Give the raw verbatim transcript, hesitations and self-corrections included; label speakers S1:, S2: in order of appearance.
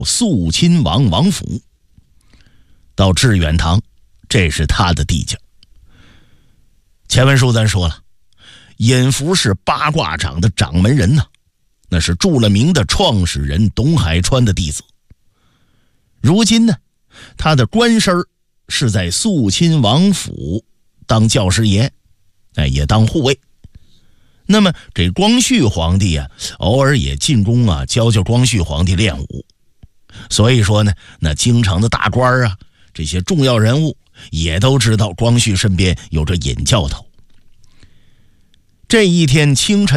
S1: 肃亲王王府。到致远堂，这是他的地界。前文书咱说了，尹福是八卦掌的掌门人呢、啊，那是著了名的创始人董海川的弟子。如今呢，他的官身是在肃亲王府当教师爷，哎，也当护卫。那么这光绪皇帝啊，偶尔也进宫啊，教教光绪皇帝练武。所以说呢，那京城的大官啊，这些重要人物也都知道光绪身边有着尹教头。这一天清晨